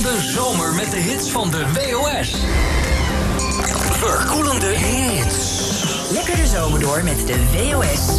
verkoelende zomer met de hits van de WOS. Verkoelende hits. Lekker de zomer door met de WOS.